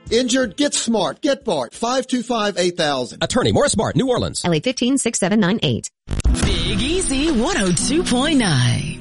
Injured? Get smart. Get Bart. 525-8000. Attorney Morris Bart, New Orleans. LA 156798. Big Easy 102.9.